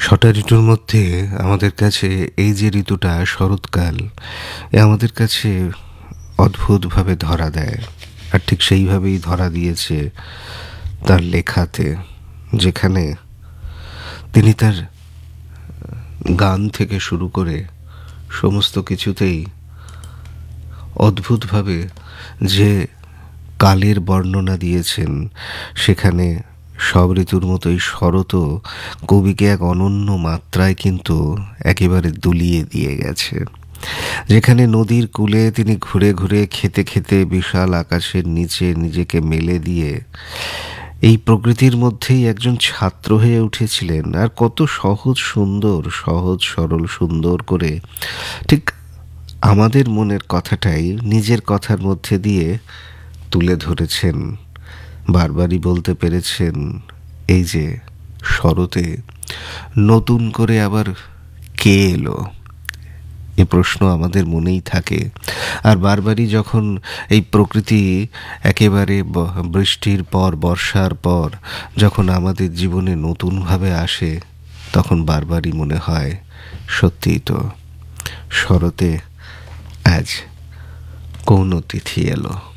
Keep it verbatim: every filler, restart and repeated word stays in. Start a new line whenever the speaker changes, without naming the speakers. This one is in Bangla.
ছটা ঋতুর মধ্যে আমাদের কাছে এই যে ঋতুটা শরৎকাল, এ আমাদের কাছে অদ্ভুতভাবে ধরা দেয়। আর ঠিক সেইভাবেই ধরা দিয়েছে তার লেখাতে, যেখানে তিনি তার গান থেকে শুরু করে সমস্ত কিছুতেই অদ্ভুতভাবে যে কালের বর্ণনা দিয়েছেন, সেখানে সব ঋতুর মতোই শরৎও কবিকে এক অনন্য মাত্রায় কিন্তু একেবারে দুলিয়ে দিয়ে গেছে। যেখানে নদীর কূলে তিনি ঘুরে ঘুরে খেতে খেতে বিশাল আকাশের নিচে নিজেকে মেলে দিয়ে এই প্রকৃতির মধ্যেই একজন ছাত্র হয়ে উঠেছিলেন। আর কত সহজ সুন্দর, সহজ সরল সুন্দর করে ঠিক আমাদের মনের কথাটাই নিজের কথার মধ্যে দিয়ে তুলে ধরেছেন। বারবারই বলতে পেরেছেন, এই যে শরতে নতুন করে আবার কে এলো, এ প্রশ্ন আমাদের মনেই থাকে। আর বারবারই যখন এই প্রকৃতি একেবারে বৃষ্টির পর, বর্ষার পর যখন আমাদের জীবনে নতুনভাবে আসে, তখন বারবারই মনে হয় সত্যিই তো শরতে আজ কোন অতিথি এলো।